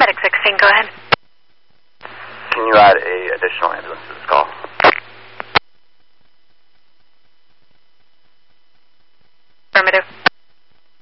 Medic 16, go ahead. Can you add a additional ambulance to this call?